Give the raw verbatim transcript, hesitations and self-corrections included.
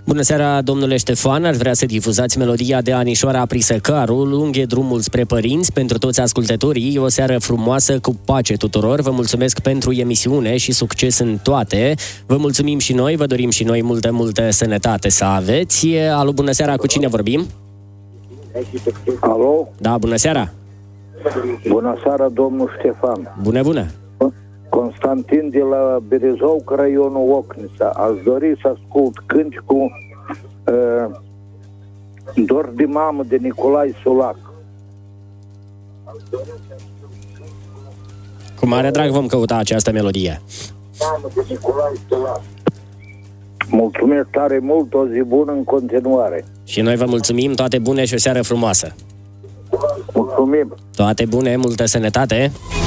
Bună seara, domnule Ștefan, ar vrea să difuzați melodia de Anișoara Prisăcaru, Lung e drumul spre părinți, pentru toți ascultătorii. O seară frumoasă, cu pace tuturor. Vă mulțumesc pentru emisiune și succes în toate. Vă mulțumim și noi, vă dorim și noi multă, multă sănătate să aveți. Alo, bună seara, cu cine vorbim? Alo? Da, bună seara. Bună seara, domnul Ștefan. Bună, bună. Constantin de la Berezov, raionul Ocnița. Aș dori să ascult cântecul uh, Dor de mamă de Nicolae Sulac. Cu mare drag vom căuta această melodie. Mamă de Nicolae Sulac. Mulțumesc tare mult, o zi bună în continuare. Și noi vă mulțumim, toate bune și o seară frumoasă. Mulțumim. Toate bune, multă sănătate.